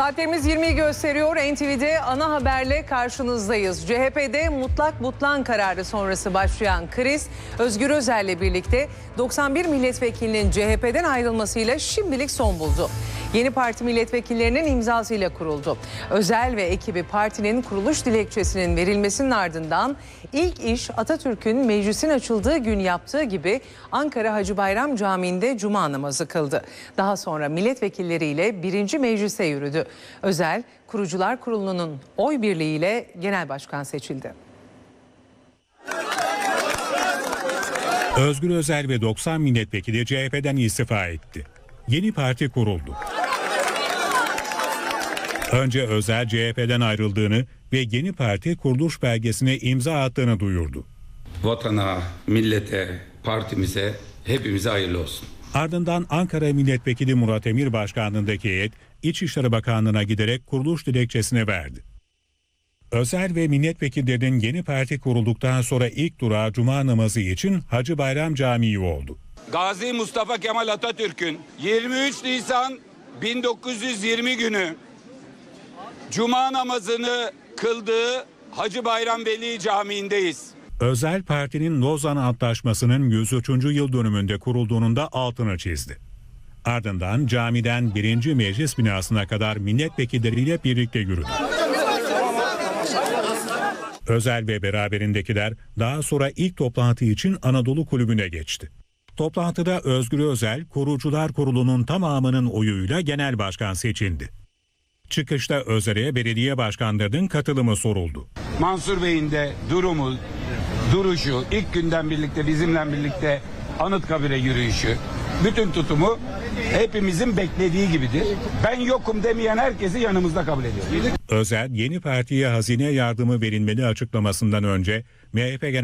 Saatlerimiz 20'yi gösteriyor. NTV'de ana haberle karşınızdayız. CHP'de mutlak butlan kararı sonrası başlayan kriz, Özgür Özel'le birlikte 91 milletvekilinin CHP'den ayrılmasıyla şimdilik son buldu. Yeni parti milletvekillerinin imzasıyla kuruldu. Özel ve ekibi partinin kuruluş dilekçesinin verilmesinin ardından ilk iş Atatürk'ün meclisin açıldığı gün yaptığı gibi Ankara Hacı Bayram Camii'nde cuma namazı kıldı. Daha sonra milletvekilleriyle 1. meclise yürüdü. Özel, Kurucular Kurulu'nun oy birliğiyle genel başkan seçildi. Özgür Özel ve 90 milletvekili CHP'den istifa etti. Yeni parti kuruldu. Önce Özel CHP'den ayrıldığını ve yeni parti kuruluş belgesine imza attığını duyurdu. Vatana, millete, partimize, hepimize hayırlı olsun. Ardından Ankara Milletvekili Murat Emir başkanlığındaki heyet İçişleri Bakanlığı'na giderek kuruluş dilekçesini verdi. Özel ve milletvekillerinin yeni parti kurulduktan sonra ilk durağı cuma namazı için Hacı Bayram Camii oldu. Gazi Mustafa Kemal Atatürk'ün 23 Nisan 1920 günü cuma namazını kıldığı Hacı Bayram Veli Camii'ndeyiz. Özel partinin Lozan Antlaşması'nın 103. yıl dönümünde kurulduğunun da altını çizdi. Ardından camiden 1. Meclis binasına kadar milletvekilleriyle birlikte yürüdü. Özel ve beraberindekiler daha sonra ilk toplantı için Anadolu Kulübü'ne geçti. Toplantıda Özgür Özel, Kurucular Kurulu'nun tamamının oyuyla genel başkan seçildi. Çıkışta Özel'e belediye başkanlarının katılımı soruldu. Mansur Bey'in de duruşu, ilk günden birlikte bizimle birlikte Anıtkabir'e yürüyüşü, bütün tutumu hepimizin beklediği gibidir. Ben yokum demeyen herkesi yanımızda kabul ediyorum. Özel, yeni partiye hazine yardımı verilmeli açıklamasından önce MHP